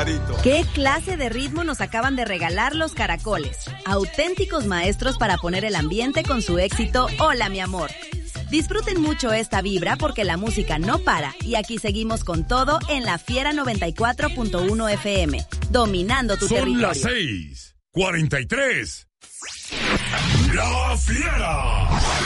clarito. ¿Qué clase de ritmo nos acaban de regalar los Caracoles? Auténticos maestros para poner el ambiente con su éxito Hola mi amor. Disfruten mucho esta vibra porque la música no para y aquí seguimos con todo en La Fiera 94.1 FM, dominando tu territorio. Son las 6:43. La Fiera.